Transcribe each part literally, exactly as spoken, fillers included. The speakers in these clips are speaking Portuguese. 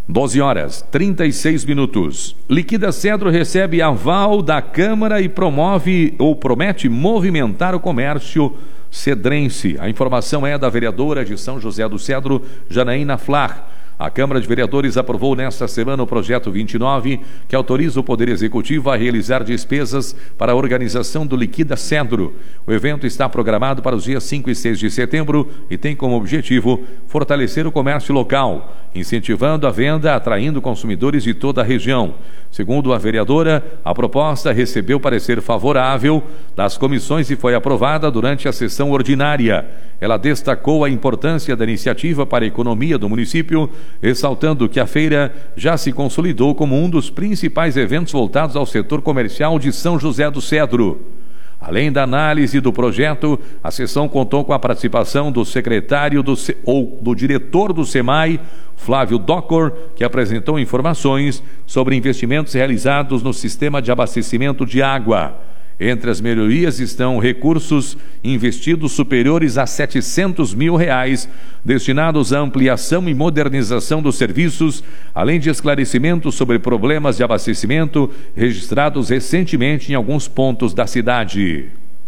doze horas, trinta e seis minutos. Liquida Cedro recebe aval da Câmara e promove ou promete movimentar o comércio cedrense. A informação é da vereadora de São José do Cedro, Janaína Flach. A Câmara de Vereadores aprovou nesta semana o projeto vinte e nove, que autoriza o Poder Executivo a realizar despesas para a organização do Liquida Cedro. O evento está programado para os dias cinco e seis de setembro e tem como objetivo fortalecer o comércio local, incentivando a venda, atraindo consumidores de toda a região. Segundo a vereadora, a proposta recebeu parecer favorável das comissões e foi aprovada durante a sessão ordinária. Ela destacou a importância da iniciativa para a economia do município, ressaltando que a feira já se consolidou como um dos principais eventos voltados ao setor comercial de São José do Cedro. Além da análise do projeto, a sessão contou com a participação do secretário do, ou do diretor do SEMAI, Flávio Docor, que apresentou informações sobre investimentos realizados no sistema de abastecimento de água. Entre as melhorias estão recursos investidos superiores a setecentos mil reais, destinados à ampliação e modernização dos serviços, além de esclarecimentos sobre problemas de abastecimento registrados recentemente em alguns pontos da cidade.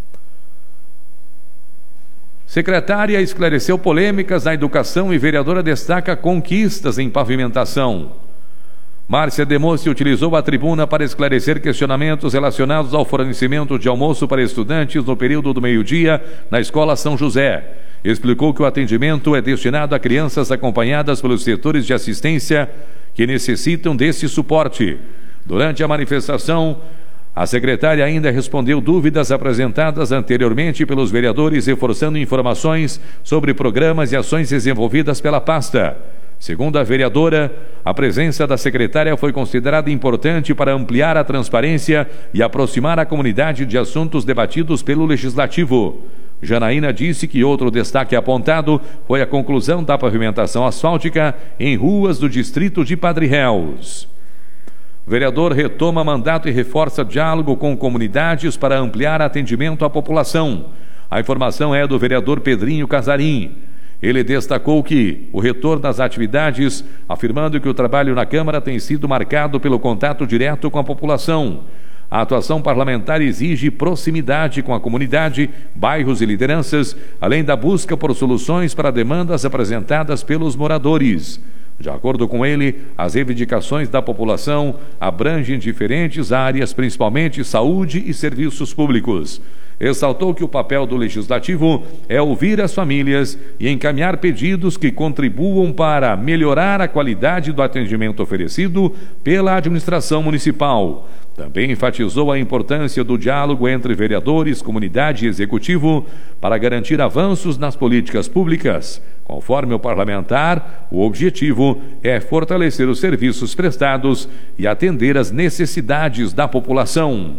Secretária esclareceu polêmicas na educação e vereadora destaca conquistas em pavimentação. Márcia Demossi utilizou a tribuna para esclarecer questionamentos relacionados ao fornecimento de almoço para estudantes no período do meio-dia na Escola São José. Explicou que o atendimento é destinado a crianças acompanhadas pelos setores de assistência que necessitam desse suporte. Durante a manifestação, a secretária ainda respondeu dúvidas apresentadas anteriormente pelos vereadores, reforçando informações sobre programas e ações desenvolvidas pela pasta. Segundo a vereadora, a presença da secretária foi considerada importante para ampliar a transparência e aproximar a comunidade de assuntos debatidos pelo Legislativo. Janaína disse que outro destaque apontado foi a conclusão da pavimentação asfáltica em ruas do distrito de Padre Réus. O vereador retoma mandato e reforça diálogo com comunidades para ampliar atendimento à população. A informação é do vereador Pedrinho Casarim. Ele destacou que o retorno das atividades, afirmando que o trabalho na Câmara tem sido marcado pelo contato direto com a população. A atuação parlamentar exige proximidade com a comunidade, bairros e lideranças, além da busca por soluções para demandas apresentadas pelos moradores. De acordo com ele, as reivindicações da população abrangem diferentes áreas, principalmente saúde e serviços públicos. Ressaltou que o papel do Legislativo é ouvir as famílias e encaminhar pedidos que contribuam para melhorar a qualidade do atendimento oferecido pela administração municipal. Também enfatizou a importância do diálogo entre vereadores, comunidade e executivo para garantir avanços nas políticas públicas. Conforme o parlamentar, o objetivo é fortalecer os serviços prestados e atender às necessidades da população.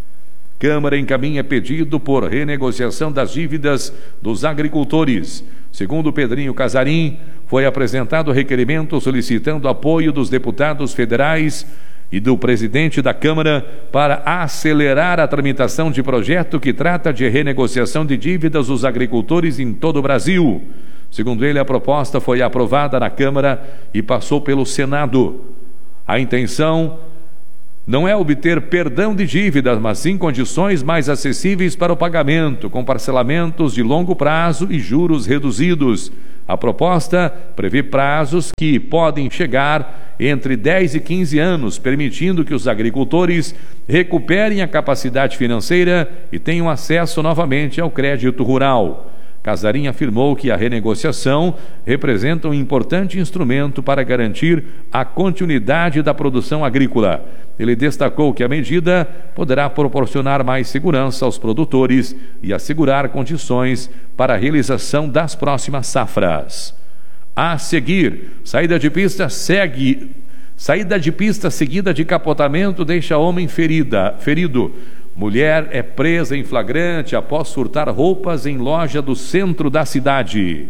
Câmara encaminha pedido por renegociação das dívidas dos agricultores. Segundo Pedrinho Casarim, foi apresentado requerimento solicitando apoio dos deputados federais e do presidente da Câmara para acelerar a tramitação de projeto que trata de renegociação de dívidas dos agricultores em todo o Brasil. Segundo ele, a proposta foi aprovada na Câmara e passou pelo Senado. A intenção não é obter perdão de dívidas, mas sim condições mais acessíveis para o pagamento, com parcelamentos de longo prazo e juros reduzidos. A proposta prevê prazos que podem chegar entre dez e quinze anos, permitindo que os agricultores recuperem a capacidade financeira e tenham acesso novamente ao crédito rural. Casarim afirmou que a renegociação representa um importante instrumento para garantir a continuidade da produção agrícola. Ele destacou que a medida poderá proporcionar mais segurança aos produtores e assegurar condições para a realização das próximas safras. A seguir, saída de pista segue. Saída de pista seguida de capotamento deixa homem ferida, ferido. Mulher é presa em flagrante após furtar roupas em loja do centro da cidade.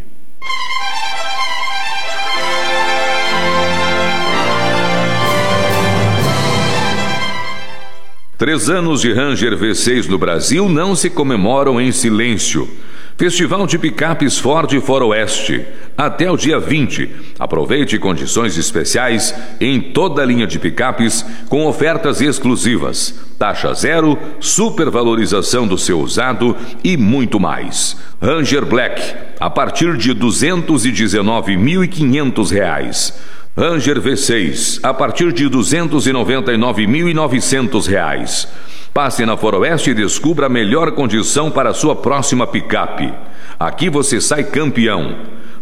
Três anos de Ranger V seis no Brasil não se comemoram em silêncio. Festival de Picapes Ford Faroeste. Até o dia vinte. Aproveite condições especiais em toda a linha de picapes com ofertas exclusivas, taxa zero, supervalorização do seu usado e muito mais. Ranger Black, a partir de duzentos e dezenove mil e quinhentos reais. Ranger V seis, a partir de duzentos e noventa e nove mil e novecentos reais. Passe na Faroeste e descubra a melhor condição para a sua próxima picape. Aqui você sai campeão.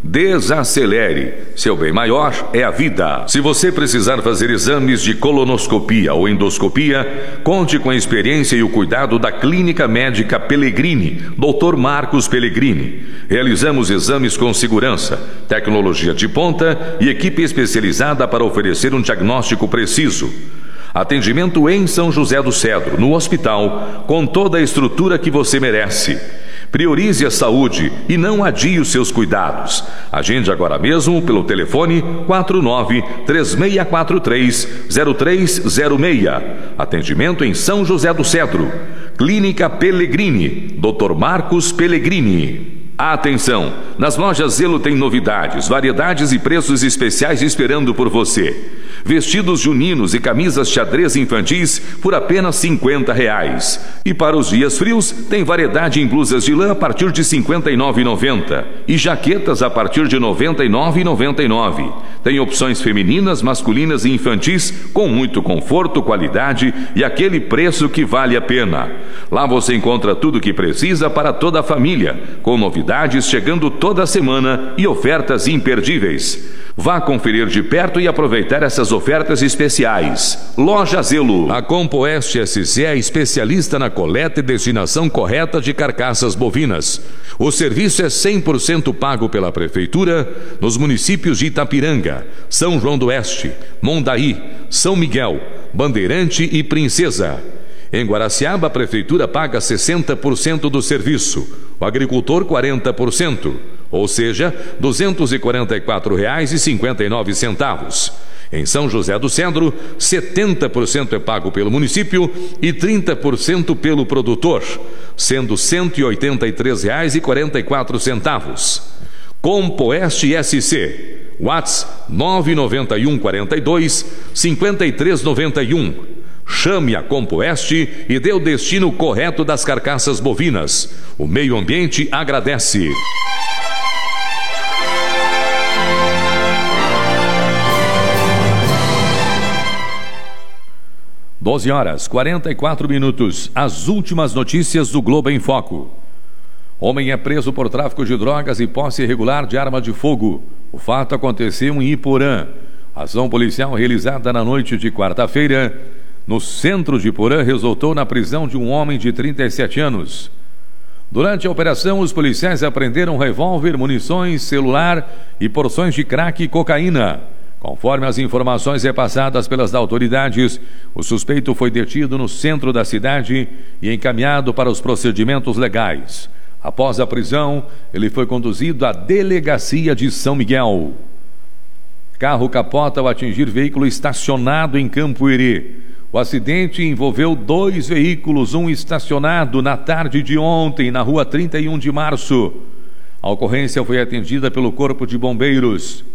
Desacelere. Seu bem maior é a vida. Se você precisar fazer exames de colonoscopia ou endoscopia, conte com a experiência e o cuidado da Clínica Médica Pellegrini, doutor Marcos Pellegrini. Realizamos exames com segurança, tecnologia de ponta e equipe especializada para oferecer um diagnóstico preciso. Atendimento em São José do Cedro, no hospital, com toda a estrutura que você merece. Priorize a saúde e não adie os seus cuidados. Agende agora mesmo pelo telefone quatro nove três seis quatro três zero três zero seis. Atendimento em São José do Cedro. Clínica Pellegrini, doutor Marcos Pellegrini. Atenção! Nas lojas Zelo tem novidades, variedades e preços especiais esperando por você. Vestidos juninos e camisas xadrez infantis por apenas cinquenta reais. E para os dias frios, tem variedade em blusas de lã a partir de cinquenta e nove reais e noventa centavos e jaquetas a partir de noventa e nove reais e noventa e nove centavos. Tem opções femininas, masculinas e infantis com muito conforto, qualidade e aquele preço que vale a pena. Lá você encontra tudo o que precisa para toda a família, com novidades chegando toda semana e ofertas imperdíveis. Vá conferir de perto e aproveitar essas ofertas especiais. Loja Zelo. A Compoeste S C é especialista na coleta e destinação correta de carcaças bovinas. O serviço é cem por cento pago pela Prefeitura nos municípios de Itapiranga, São João do Oeste, Mondaí, São Miguel, Bandeirante e Princesa. Em Guaraciaba, a Prefeitura paga sessenta por cento do serviço, o agricultor quarenta por cento, ou seja, duzentos e quarenta e quatro reais e cinquenta e nove centavos. Em São José do Cedro, setenta por cento é pago pelo município e trinta por cento pelo produtor, sendo cento e oitenta e três reais e quarenta e quatro centavos. Compoeste S C, WhatsApp nove nove um quatro dois cinco três nove um. Chame a Compoeste e dê o destino correto das carcaças bovinas. O meio ambiente agradece. doze horas, quarenta e quatro minutos. As últimas notícias do Globo em Foco. Homem é preso por tráfico de drogas e posse irregular de arma de fogo. O fato aconteceu em Iporã. Ação policial realizada na noite de quarta-feira no centro de Iporã resultou na prisão de um homem de trinta e sete anos. Durante a operação, os policiais apreenderam revólver, munições, celular e porções de crack e cocaína. Conforme as informações repassadas pelas autoridades, o suspeito foi detido no centro da cidade e encaminhado para os procedimentos legais. Após a prisão, ele foi conduzido à delegacia de São Miguel. Carro capota ao atingir veículo estacionado em Campo-Herê. O acidente envolveu dois veículos, um estacionado na tarde de ontem na rua trinta e um de março. A ocorrência foi atendida pelo Corpo de Bombeiros.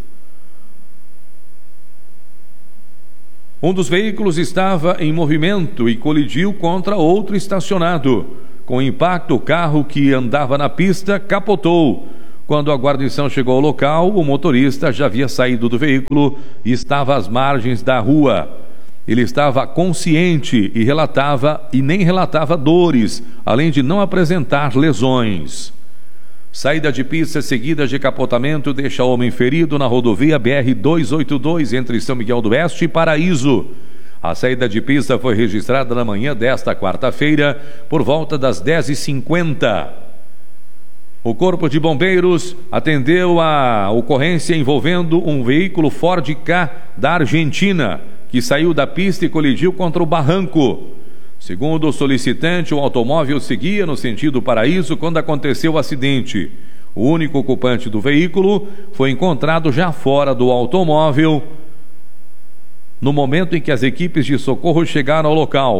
Um dos veículos estava em movimento e colidiu contra outro estacionado. Com impacto, o carro que andava na pista capotou. Quando a guarnição chegou ao local, o motorista já havia saído do veículo e estava às margens da rua. Ele estava consciente e relatava e nem relatava dores, além de não apresentar lesões. Saída de pista seguida de capotamento deixa o homem ferido na rodovia B R duzentos e oitenta e dois entre São Miguel do Oeste e Paraíso. A saída de pista foi registrada na manhã desta quarta-feira, por volta das dez e cinquenta. O Corpo de Bombeiros atendeu a ocorrência envolvendo um veículo Ford Ka da Argentina, que saiu da pista e colidiu contra o barranco. Segundo o solicitante, o automóvel seguia no sentido Paraíso quando aconteceu o acidente. O único ocupante do veículo foi encontrado já fora do automóvel no momento em que as equipes de socorro chegaram ao local.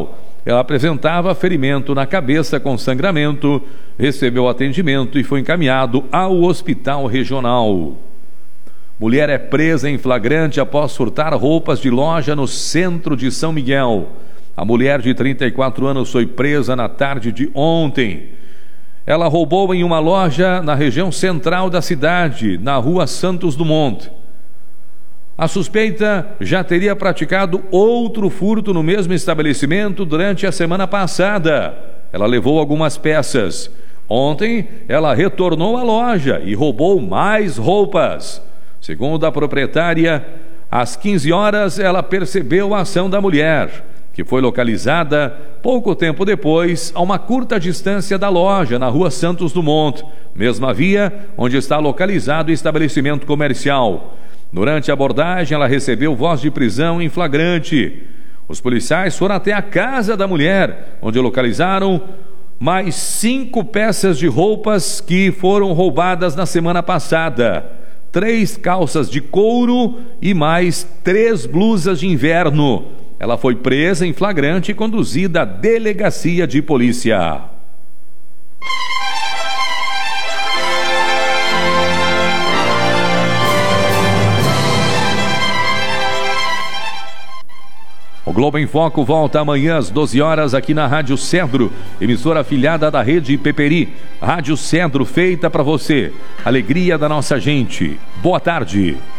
Ela apresentava ferimento na cabeça com sangramento, recebeu atendimento e foi encaminhado ao hospital regional. Mulher é presa em flagrante após furtar roupas de loja no centro de São Miguel. A mulher de trinta e quatro anos foi presa na tarde de ontem. Ela roubou em uma loja na região central da cidade, na rua Santos Dumont. A suspeita já teria praticado outro furto no mesmo estabelecimento durante a semana passada. Ela levou algumas peças. Ontem, ela retornou à loja e roubou mais roupas. Segundo a proprietária, às quinze horas ela percebeu a ação da mulher, que foi localizada pouco tempo depois a uma curta distância da loja, na rua Santos Dumont, mesma via onde está localizado o estabelecimento comercial. Durante a abordagem, ela recebeu voz de prisão em flagrante. Os policiais foram até a casa da mulher, onde localizaram mais cinco peças de roupas que foram roubadas na semana passada. Três calças de couro e mais três blusas de inverno. Ela foi presa em flagrante e conduzida à delegacia de polícia. O Globo em Foco volta amanhã às doze horas aqui na Rádio Cedro, emissora afiliada da Rede Peperi. Rádio Cedro, feita para você. Alegria da nossa gente. Boa tarde.